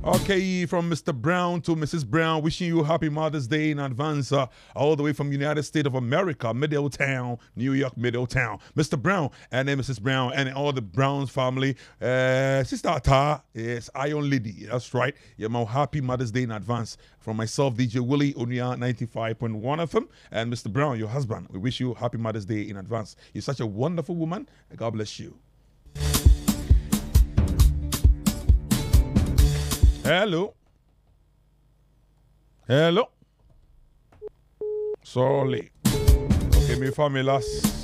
Okay, from Mr. Brown to Mrs. Brown, wishing you happy Mother's Day in advance, all the way from United States of America, Middletown, New York, Middletown. Mr. Brown and then Mrs. Brown and all the Browns family. Sister Ata is Iron Lady. That's right. Yeah, my happy Mother's Day in advance from myself, DJ Willie Onia 95.1 FM, and Mr. Brown, your husband. We wish you happy Mother's Day in advance. You're such a wonderful woman. God bless you. Hello. Hello. Sorry. Okay, me family last.